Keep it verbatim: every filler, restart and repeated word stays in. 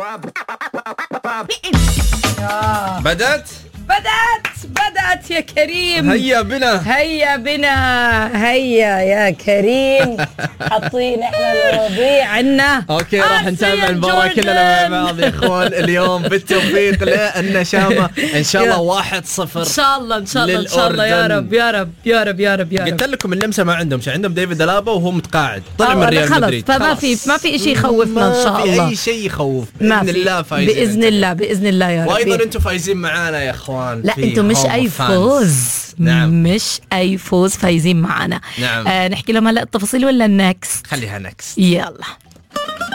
بدأت بدأت بدأت يا كريم. هيا بنا هيا بنا هيا يا كريم. حاطين احنا الرضيع عنا. اوكي راح نتابع المباراة كلنا مع بعض يا اخوان اليوم بالتوفيق للنشامة ان شاء الله واحد صفر ان شاء الله ان شاء الله ان شاء الله يا رب يا رب يا رب يا رب يا رب. قلت لكم اللمسة ما عندهم شيء، عندهم ديفيد ألابا وهو متقاعد طلع من ريال مدريد، فما في ما في شيء يخوفنا ان شاء الله. ما في اي شيء يخوف باذن الله فايزين باذن الله باذن الله يا رب. وايضا انتم فايزين معانا يا اخوان. لا انتم مش اي فوز. نعم. مش اي فوز فايزين معنا. نعم. آه نحكي لهم هلا التفاصيل ولا النكست؟ خليها نكست يلا.